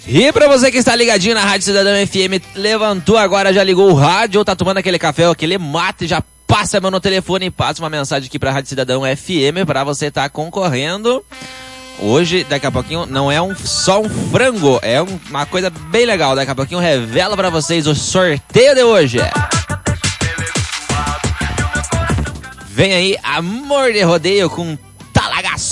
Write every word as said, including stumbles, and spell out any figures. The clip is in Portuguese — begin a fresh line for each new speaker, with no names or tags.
E pra você que está ligadinho na Rádio Cidadão F M, levantou agora, já ligou o rádio ou tá tomando aquele café ou aquele mate, já passa a mão no telefone e passa uma mensagem aqui pra Rádio Cidadão F M pra você estar tá concorrendo. Hoje, daqui a pouquinho, não é um, só um frango, é um, uma coisa bem legal. Daqui a pouquinho revela pra vocês o sorteio de hoje. Vem aí, Amor de Rodeio com